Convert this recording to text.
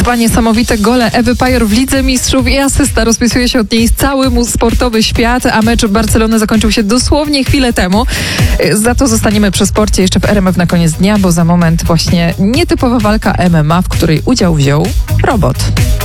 Dwa niesamowite gole Ewy Pajor w Lidze Mistrzów i asysta. Rozpisuje się od niej cały sportowy świat, a mecz Barcelony zakończył się dosłownie chwilę temu. Za to zostaniemy przy sporcie jeszcze w RMF na koniec dnia, bo za moment właśnie nietypowa walka MMA, w której udział wziął robot.